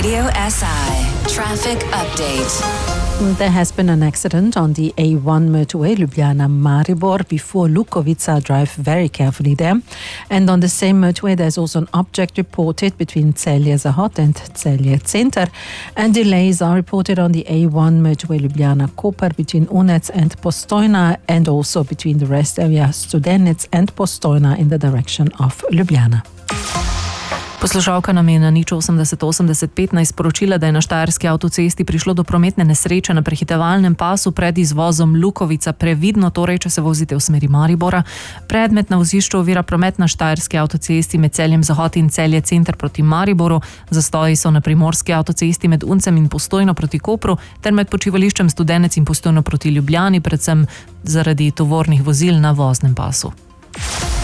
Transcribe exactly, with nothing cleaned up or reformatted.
Radio S I traffic update. There has been an accident on the A one motorway, Ljubljana-Maribor, before Lukovica. Drive very carefully there. And on the same motorway, there's also an object reported between Celje-Zahod and Celje Center. And delays are reported on the A one motorway, Ljubljana-Koper, between Unec and Postojna, and also between the rest area, Studenec and Postojna, in the direction of Ljubljana. Poslušalka nam je na nič osemdeset osemdeset petnajst sporočila, da je na štajerski avtocesti prišlo do prometne nesreče na prehitevalnem pasu pred izvozom Lukovica. Previdno torej, če se vozite v smeri Maribora. Predmet na vozišču ovira promet na štajerski avtocesti med Celjem-Zahod in Celje Center proti Mariboru. Zastoji so na primorski avtocesti med Uncem in Postojno proti Kopru ter med počivališčem Studenec in Postojno proti Ljubljani, predvsem zaradi tovornih vozil na voznem pasu.